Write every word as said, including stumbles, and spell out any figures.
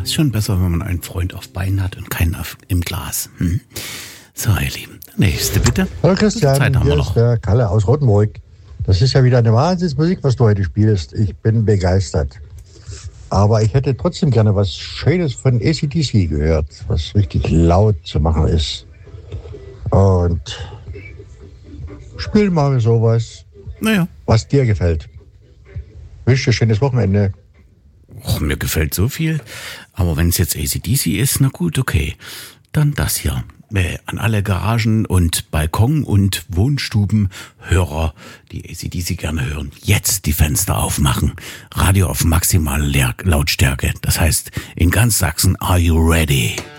Ist schon besser, wenn man einen Freund auf Beinen hat und keinen auf, im Glas. Hm? So, ihr Lieben. Nächste bitte. Hallo Christian, Zeit haben hier wir ist noch. der Kalle aus Rothenburg. Das ist ja wieder eine Wahnsinnsmusik, was du heute spielst. Ich bin begeistert. Aber ich hätte trotzdem gerne was Schönes von A C D C gehört, was richtig laut zu machen ist. Und spiel mal sowas, Naja. was dir gefällt. Wünsche dir schönes Wochenende. Och, mir gefällt so viel. Aber wenn es jetzt A C D C ist, na gut, okay. Dann das hier. Äh, an alle Garagen und Balkon- und Wohnstubenhörer, die A C D C gerne hören, jetzt die Fenster aufmachen. Radio auf maximale Lautstärke. Das heißt, in ganz Sachsen, are you ready?